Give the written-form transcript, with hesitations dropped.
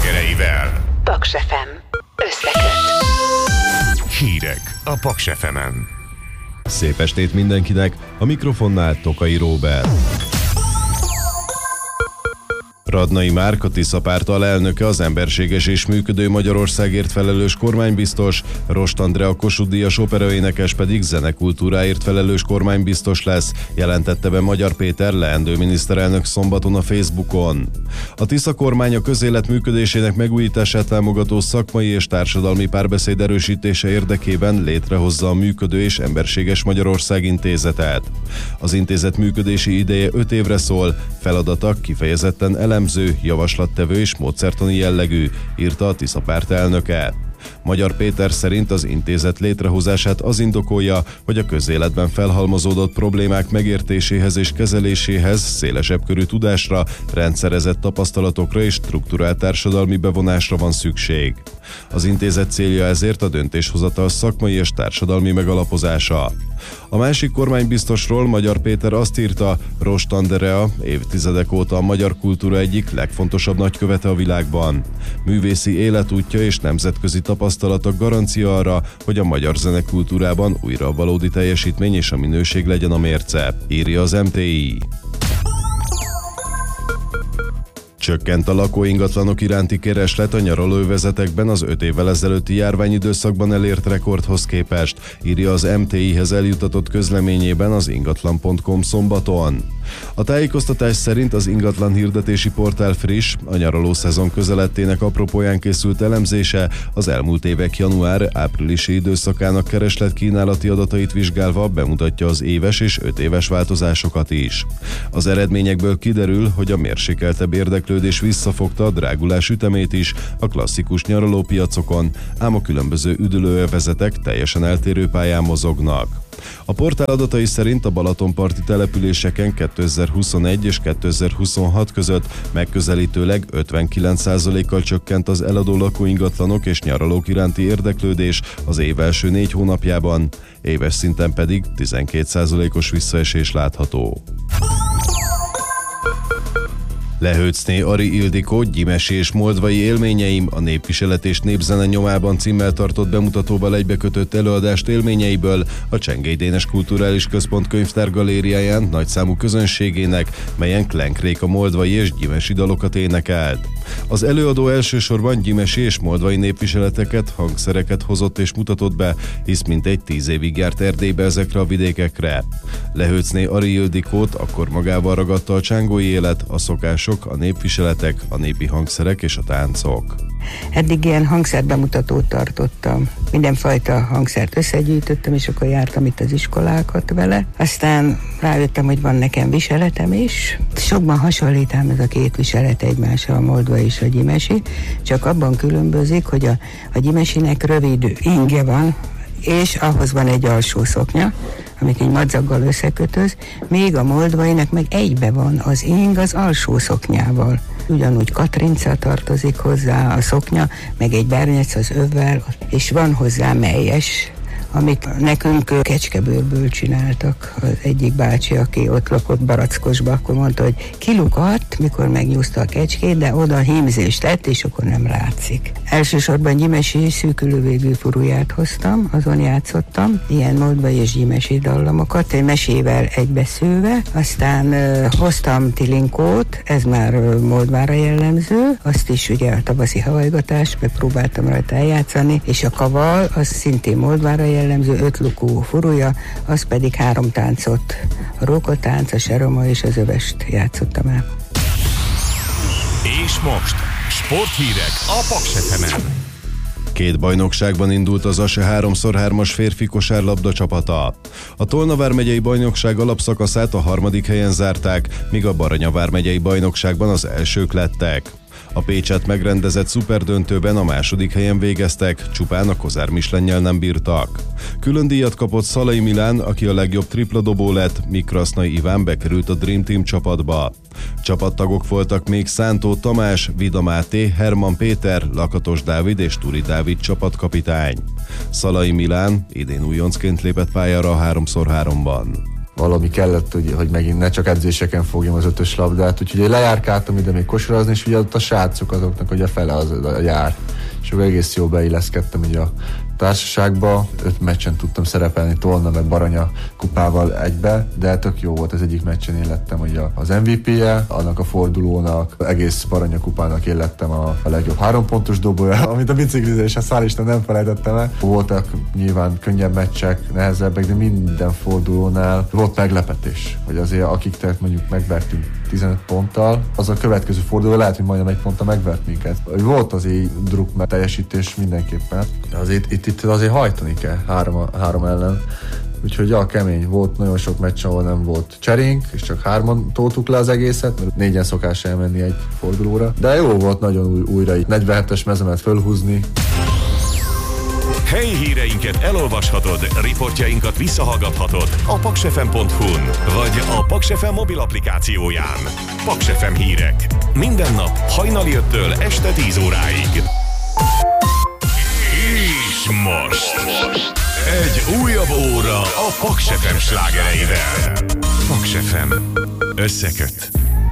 slágereivel. Paks FM. Összeköt. Hírek a Paks FM-en. Szép estét mindenkinek, a mikrofonnál Tokai Róbert. Radnai Márk, Tisza párt alelnöke, az emberséges és működő Magyarországért felelős kormánybiztos, Rost Andrea Kossuth-díjas operaénekes pedig zenekultúráért felelős kormánybiztos lesz, jelentette be Magyar Péter leendő miniszterelnök szombaton a Facebookon. A Tisza kormány a közélet működésének megújítását támogató szakmai és társadalmi párbeszéd erősítése érdekében létrehozza a Működő és Emberséges Magyarország intézetet. Az intézet működési ideje 5 évre szól, feladata kifejezetten elemző, javaslattevő és módszertani jellegű, írta a Tisza párt elnöke. Magyar Péter szerint az intézet létrehozását az indokolja, hogy a közéletben felhalmozódott problémák megértéséhez és kezeléséhez szélesebb körű tudásra, rendszerezett tapasztalatokra és strukturált társadalmi bevonásra van szükség. Az intézet célja ezért a döntéshozatal szakmai és társadalmi megalapozása. A másik kormánybiztosról Magyar Péter azt írta, Rost Andrea évtizedek óta a magyar kultúra egyik legfontosabb nagykövete a világban. Művészi életútja és nemzetközi tapasztalatok garancia arra, hogy a magyar zenekultúrában újra a valódi teljesítmény és a minőség legyen a mérce, írja az MTI. Csökkent a lakóingatlanok iránti kereslet a nyaralóövezetekben az 5 évvel ezelőtti járványidőszakban elért rekordhoz képest, írja az MTI-hez eljutatott közleményében az ingatlan.com szombaton. A tájékoztatás szerint az ingatlan hirdetési portál friss, a nyaralószezon közelettének apropóján készült elemzése az elmúlt évek január-áprilisi időszakának kereslet-kínálati adatait vizsgálva bemutatja az éves és 5 éves változásokat is. Az eredményekből kiderül, hogy a mérsékeltebb érdeklődés visszafogta a drágulás ütemét is a klasszikus nyaralópiacokon, ám a különböző üdülőövezetek teljesen eltérő pályán mozognak. A portál adatai szerint a balatonparti településeken 2021 és 2026 között megközelítőleg 59%-kal csökkent az eladó lakóingatlanok és nyaralók iránti érdeklődés az év első 4 hónapjában, éves szinten pedig 12%-os visszaesés látható. Lehőcné Ari Ildikó Gyimesi és Moldvai élményeim, a Népviselet és Népzene nyomában címmel tartott bemutatóval egybekötött előadást élményeiből a Csengei Dénes Kulturális Központ könyvtárgalériáján nagyszámú közönségének, melyen Klenk Réka moldvai és gyimesi dalokat énekelt. Az előadó elsősorban gyimesi és moldvai népviseleteket, hangszereket hozott és mutatott be, hisz mintegy 10 évig járt Erdélybe ezekre a vidékekre. Lehőcné Ari Ildikót akkor magával ragadta a csángói élet, a szokások, a népviseletek, a népi hangszerek és a táncok. Eddig ilyen hangszerbemutatót tartottam. Mindenfajta hangszert összegyűjtöttem, és akkor jártam itt az iskolákat vele. Aztán rájöttem, hogy van nekem viseletem is. Sokban hasonlít ám ez a két viselet egymásra, a moldvai és a gyimesi, csak abban különbözik, hogy a gyimesinek rövid inge van, és ahhoz van egy alsó szoknya, amit egy madzaggal összekötöz, még a moldvainak meg egybe van az ing az alsó szoknyával. Ugyanúgy katrinca tartozik hozzá a szoknya, meg egy bernec az övvel, és van hozzá melyes, amit nekünk kecskebőrből csináltak. Az egyik bácsi, aki ott lakott Barackosba, akkor mondta, hogy kilukadt, mikor megnyúzta a kecskét, de oda hímzést tett, és akkor nem látszik. Elsősorban gyimesi szűkülővégű furuját hoztam, azon játszottam, ilyen moldvai és gyimesi dallamokat, egy mesével egybeszőve, aztán hoztam tilinkót, ez már Moldvára jellemző, azt is ugye a tavaszi havajgatás, megpróbáltam rajta eljátszani, és a kaval, az szintén Moldvára jellemző 5 lukú furúja, az pedig 3 táncot, a rókotánc, a seroma és az övest játszottam el. És most sporthírek a Paks FM-en. 2 bajnokságban indult az ASE 3x3-as férfi kosárlabda csapata. A Tolna vármegyei bajnokság alapszakaszát a 3. helyen zárták, míg a Baranya vármegyei bajnokságban az elsők lettek. A Pécset megrendezett szuperdöntőben a 2. helyen végeztek, csupán a Kozár Mislennyel nem bírtak. Külön díjat kapott Szalai Milán, aki a legjobb tripladobó lett, míg Krasznai Iván bekerült a Dream Team csapatba. Csapattagok voltak még Szántó Tamás, Vida Máté, Herman Péter, Lakatos Dávid és Turi Dávid csapatkapitány. Szalai Milán idén újoncként lépett pályára a 3x3-ban. valami kellett, hogy megint ne csak edzéseken fogjam az 5-ös labdát, úgyhogy lejárkáltam ide még kosarazni, és ugye ott a srácok azoknak, hogy a fele az a jár. És akkor egész jól beilleszkedtem ugye a társaságba, 5 meccsen tudtam szerepelni Tolna meg Baranya kupával egybe, de tök jó volt, az egyik meccsen én lettem ugye az MVP-je, annak a fordulónak, egész Baranya kupának én lettem a legjobb 3 pontos dobója, amit a biciklizésen szál' Isten nem felejtettem el. Voltak nyilván könnyebb meccsek, nehezebbek, de minden fordulónál volt meglepetés, hogy azért akiket mondjuk megvertünk 15 ponttal, az a következő forduló lehet, hogy majdnem 1 ponttal megvert minket. Volt azért druk, mert teljesítés mindenképpen. Azért itt azért hajtani kell 3 ellen. Úgyhogy kemény volt, nagyon sok meccs, ahol nem volt cserénk, és csak 3-an toltuk le az egészet, mert 4-en szokás elmenni egy fordulóra. De jó volt nagyon újra így 47-es mezemet fölhúzni. Helyi híreinket elolvashatod, riportjainkat visszahallgathatod a paksfm.hu-n, vagy a Paks FM mobil applikációján. Paks FM hírek. Minden nap hajnali 5-től este 10 óráig. És most egy újabb óra a Paks FM slágereivel. Paks FM összeköt.